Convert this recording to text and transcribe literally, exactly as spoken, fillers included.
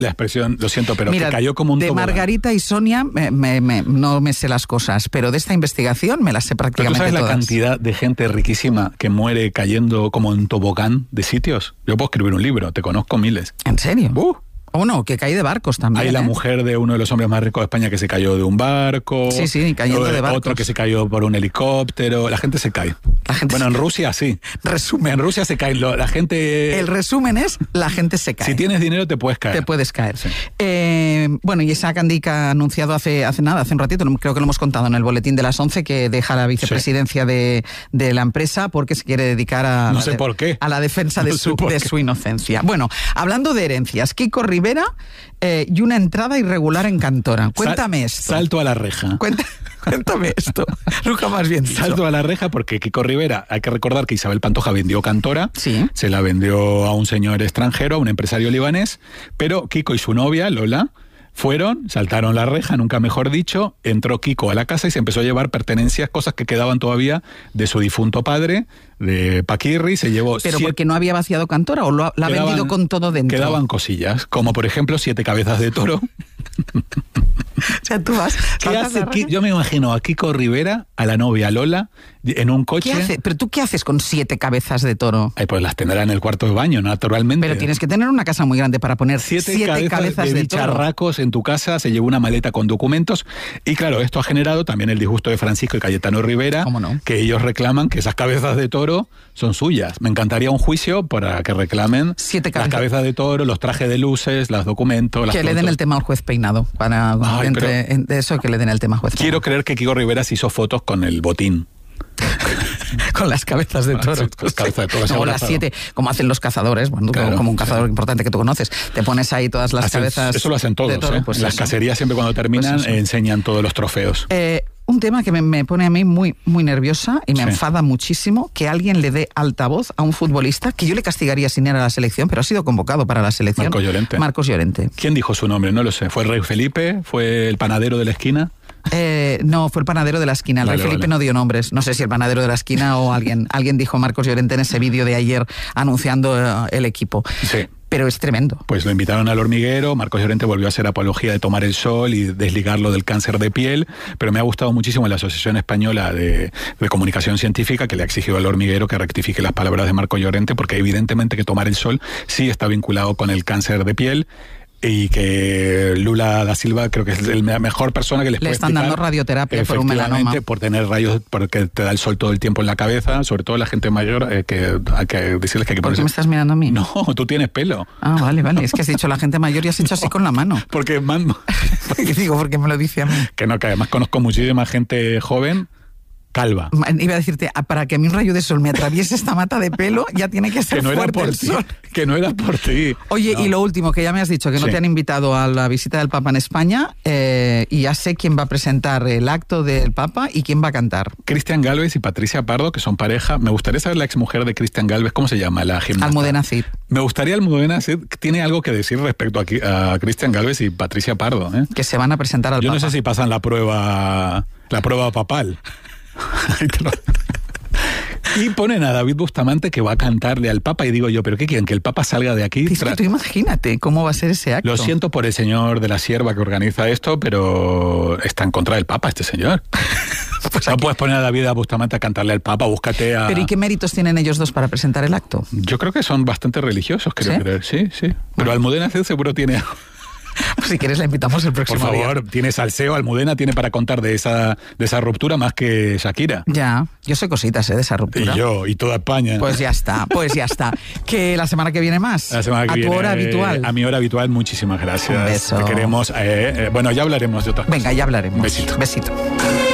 la expresión, lo siento, pero Mira, que cayó como un de tobogán. Margarita y Sonia me, me, me, no me sé las cosas, pero de esta investigación me las sé Pero tú prácticamente sabes la todas. cantidad de gente riquísima que muere cayendo como en tobogán de sitios. Yo puedo escribir un libro, te conozco miles. ¿En serio? Uh. O no, que cae de barcos también. Hay la ¿eh? mujer de uno de los hombres más ricos de España que se cayó de un barco. Sí, sí, cayendo de barcos. Otro que se cayó por un helicóptero. La gente se cae. La gente bueno, se en cae. Rusia sí. Resumen. En Rusia se cae. Lo- La gente... El resumen es, la gente se cae. Si tienes dinero te puedes caer. Te puedes caer. Sí. Eh, bueno, y Isaac Andica ha anunciado hace, hace nada, hace un ratito, creo que lo hemos contado en el boletín de las once, que deja la vicepresidencia sí. de, de la empresa porque se quiere dedicar a, No la, sé de, por qué. a la defensa de, No su, sé por de qué. su inocencia. Bueno, hablando de herencias, Kiko Rivera eh, y una entrada irregular en Cantora. Cuéntame Sal- esto. Salto a la reja. Cuenta- Cuéntame esto. Nunca más bien dicho. Salto a la reja porque Kiko Rivera, hay que recordar que Isabel Pantoja vendió Cantora, Sí. se la vendió a un señor extranjero, a un empresario libanés, pero Kiko y su novia, Lola, fueron, saltaron la reja, nunca mejor dicho, entró Kiko a la casa y se empezó a llevar pertenencias, cosas que quedaban todavía de su difunto padre, de Paquirri, se llevó... ¿Pero siete- porque no había vaciado Cantora o lo ha, la ha quedaban- vendido con todo dentro? Quedaban cosillas, como por ejemplo siete cabezas de toro. O sea, tú vas... ¿Qué saltas hace la Ki- reja. Yo me imagino a Kiko Rivera, a la novia Lola, en un coche... ¿Qué hace? ¿Pero tú qué haces con siete cabezas de toro? Ay, pues las tendrá en el cuarto de baño, naturalmente. Pero tienes que tener una casa muy grande para poner siete, Siete, cabezas, cabezas de, de, toro. bicharracos en tu casa, se llevó una maleta con documentos y claro, esto ha generado también el disgusto de Francisco y Cayetano Rivera, ¿Cómo no? que ellos reclaman que esas cabezas de toro son suyas. Me encantaría un juicio para que reclamen Siete las cabezas. cabezas de toro, los trajes de luces, los documentos, las Que le den fotos. el tema al juez Peinado. Para, Ay, entre, pero- en- de eso, que le den el tema al juez Quiero creer que Kiko Rivera se hizo fotos con el botín. Peinado. Con las cabezas de toro. Sí, con las cabezas de toro, se O habrá las dado. siete, como hacen los cazadores, bueno, Claro, como un cazador sí. importante que tú conoces. Te pones ahí todas las Hacen- cabezas. eso lo hacen todos, de toro, ¿eh? pues En las eso. cacerías siempre cuando terminan Pues eso. eh, enseñan todos los trofeos. Eh, un tema que me, me pone a mí muy, muy nerviosa y me Sí. enfada muchísimo, que alguien le dé altavoz a un futbolista que yo le castigaría sin ir a la selección, pero ha sido convocado para la selección. Marcos Llorente. Marcos Llorente. ¿Quién dijo su nombre? No lo sé. ¿Fue el rey Felipe? ¿Fue el panadero de la esquina? Eh, no, fue el panadero de la esquina. El Vale, rey Felipe vale. no dio nombres. No sé si el panadero de la esquina o alguien. Alguien dijo Marcos Llorente en ese vídeo de ayer anunciando eh, el equipo. Sí. Pero es tremendo. Pues lo invitaron al hormiguero, Marcos Llorente volvió a hacer apología de tomar el sol y desligarlo del cáncer de piel, pero me ha gustado muchísimo la Asociación Española de, de Comunicación Científica, que le ha exigido al hormiguero que rectifique las palabras de Marcos Llorente, porque evidentemente que tomar el sol sí está vinculado con el cáncer de piel, y que Lula da Silva creo que es la mejor persona que les Le puede están explicar, dando radioterapia por un efectivamente, melanoma. por tener rayos, porque te da el sol todo el tiempo en la cabeza, sobre todo la gente mayor, eh, que hay que decirles que hay que ¿Por qué ponerse... me estás mirando a mí? No, tú tienes pelo. Ah, vale, vale. Es que has dicho la gente mayor y has hecho así con la mano. Porque man, Y digo, porque me lo dice a mí. que no, que además conozco muchísima gente joven calva. Iba a decirte, ah, para que a mí un rayo de sol me atraviese esta mata de pelo, ya tiene que ser Que no era fuerte por el ti. sol. Que no era por ti. Oye, No. y lo último, que ya me has dicho que no Sí. te han invitado a la visita del Papa en España, eh, y ya sé quién va a presentar el acto del Papa y quién va a cantar. Cristian Galvez y Patricia Pardo, que son pareja. Me gustaría saber la exmujer de Cristian Galvez, ¿cómo se llama la gimnasta? Almudena Cid. Me gustaría Almudena Cid, que tiene algo que decir respecto a, qui- a Cristian Galvez y Patricia Pardo. ¿eh? Que se van a presentar al Yo Papa. no sé si pasan la prueba, la prueba papal. Y ponen a David Bustamante que va a cantarle al Papa y digo yo, ¿pero qué quieren? ¿Que el Papa salga de aquí? Es que Tra- tú imagínate cómo va a ser ese acto. Lo siento por el señor de la sierva que organiza esto, pero está en contra del Papa este señor. Pues no aquí- puedes poner a David a Bustamante a cantarle al Papa, búscate a... Pero ¿y qué méritos tienen ellos dos para presentar el acto? Yo creo que son bastante religiosos, creo ¿Sí? creer. Sí, sí. Pero Almudena Cid seguro tiene... Pues si quieres la invitamos el Por próximo día. favor, tiene salseo, Almudena tiene para contar de esa, de esa ruptura más que Shakira. Ya, yo sé cositas ¿eh? de esa ruptura. Y yo, y toda España. Pues ya está, pues ya está. Que la semana que viene más. La semana que a viene, tu hora habitual. A mi hora habitual, muchísimas gracias. Un beso. Te queremos. Eh, eh, bueno, ya hablaremos de otras cosas. Venga, ya hablaremos. Un besito. Besito.